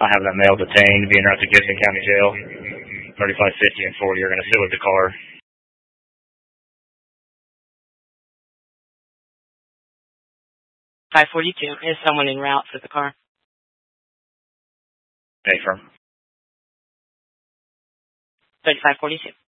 I have that male detained, being route to Gibson County Jail. 3550 and 40 are going to sit with the car. 542. Is someone en route for the car? Affirm. 3542.